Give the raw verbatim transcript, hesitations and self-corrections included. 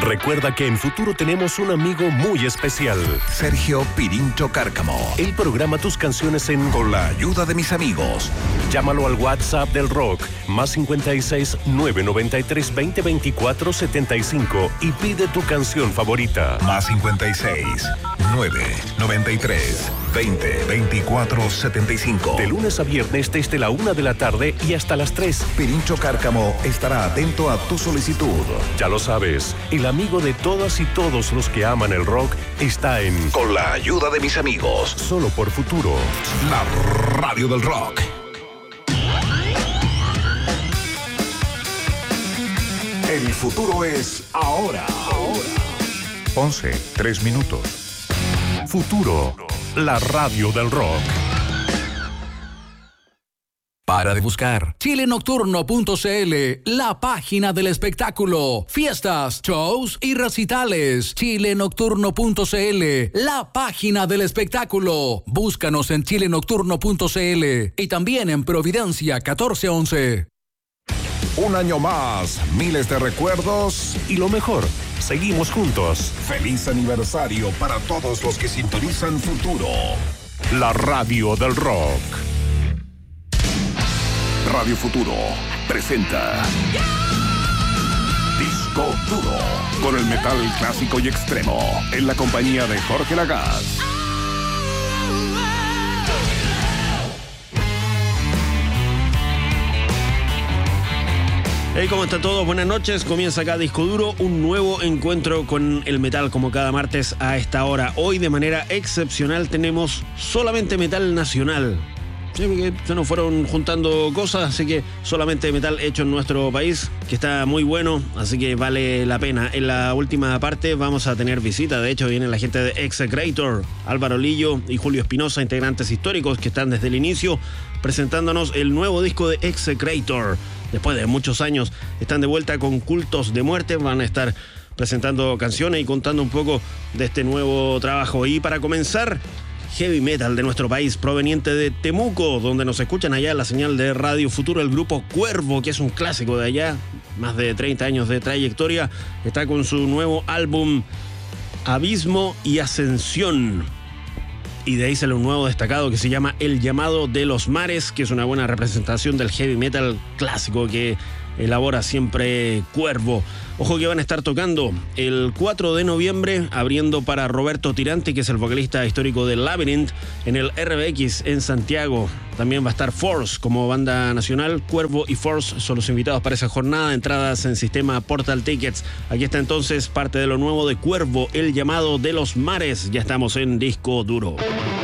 Recuerda que en Futuro tenemos un amigo muy especial. Sergio Pirincho Cárcamo. Él programa tus canciones en Con la ayuda de mis amigos. Llámalo al WhatsApp del rock, más cincuenta y seis, nueve noventa y tres, veinte, veinticuatro, setenta y cinco y pide tu canción favorita. Más cincuenta y seis, nueve noventa y tres, veinte, veinticuatro, setenta y cinco. De lunes a viernes desde la una de la tarde y hasta las tres. Pirincho Cárcamo estará atento a tu solicitud. Ya lo sabes, el amigo de todas y todos los que aman el rock está en Con la ayuda de mis amigos. Solo por Futuro. La radio del rock. El futuro es ahora. Ahora. once, tres minutos. Futuro, la radio del rock. Para de buscar chile nocturno punto c l, la página del espectáculo. Fiestas, shows y recitales. chile nocturno punto c l, la página del espectáculo. Búscanos en chile nocturno punto c l y también en Providencia catorce once. Un año más, miles de recuerdos Y lo mejor, seguimos juntos. Feliz aniversario para todos los que sintonizan Futuro. La radio del rock. Radio Futuro presenta Disco Duro, con el metal clásico y extremo, en la compañía de Jorge Lagaz. Hey, ¿cómo están todos? Buenas noches. Comienza acá Disco Duro, un nuevo encuentro con el metal como cada martes a esta hora. Hoy de manera excepcional tenemos solamente metal nacional. Sí, porque se nos fueron juntando cosas, así que solamente metal hecho en nuestro país, que está muy bueno, así que vale la pena. En la última parte vamos a tener visita, de hecho viene la gente de Execrator, Álvaro Lillo y Julio Espinosa, integrantes históricos que están desde el inicio presentándonos el nuevo disco de Execrator. Después de muchos años están de vuelta con Cultos de Muerte, van a estar presentando canciones y contando un poco de este nuevo trabajo. Y para comenzar, heavy metal de nuestro país, proveniente de Temuco, donde nos escuchan allá en la señal de Radio Futuro, el grupo Cuervo, que es un clásico de allá, más de treinta años de trayectoria, está con su nuevo álbum Abismo y Ascensión. Y de ahí sale un nuevo destacado que se llama El Llamado de los Mares, que es una buena representación del heavy metal clásico que elabora siempre Cuervo. Ojo que van a estar tocando el cuatro de noviembre, abriendo para Roberto Tirante, que es el vocalista histórico de Labyrinth, en el R B X en Santiago. También va a estar Force como banda nacional. Cuervo y Force son los invitados para esa jornada. Entradas en sistema Portal Tickets. Aquí está entonces parte de lo nuevo de Cuervo, El Llamado de los Mares. Ya estamos en Disco Duro.